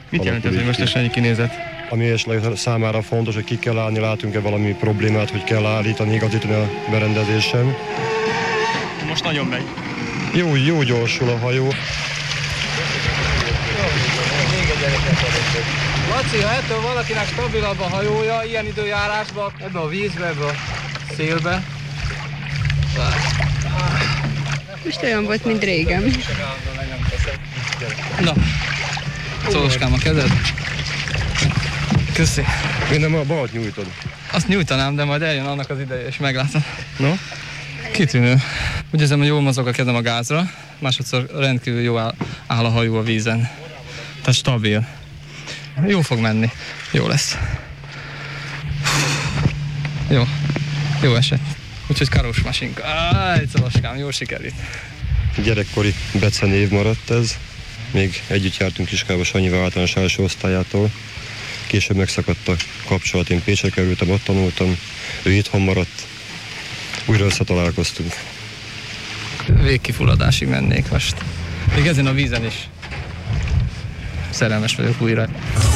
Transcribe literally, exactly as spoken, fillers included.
Mit jelent ez, hogy most ennyi kinézet? Ami esetleg számára fontos, hogy ki kell állni, látunk-e valami problémát, hogy kell állítani, igazítani a berendezésen. Most nagyon megy. Jó, jó gyorsul a hajó. Laci, ha ettől valakinek stabilabb a hajója, ilyen időjárásban, ebbe a vízbe, ebbe a szélbe. Most olyan volt, mint régen. Na, Szoloskám a kezed. Köszi. Én nem a balt nyújtod. Azt nyújtanám, de majd eljön annak az ideje, és meglátod. No? Kitűnő. Úgy érzem, hogy jól mozog a kezem a gázra, másodszor rendkívül jó áll, áll a hajó a vízen. Tehát stabil. Jó fog menni. Jó lesz. Jó. Jó esett. Úgyhogy karós masinka. Áj, Szoloskám, jól sikerült. Gyerekkori becenév maradt ez. Még együtt jártunk Kiskába Sanyival általános első osztályától. Később megszakadt a kapcsolat, én Pécsre kerültem, ott tanultam. Ő itthon maradt. Újra összetalálkoztunk. Végkifulladásig mennék most. Még ezen a vízen is szerelmes vagyok újra.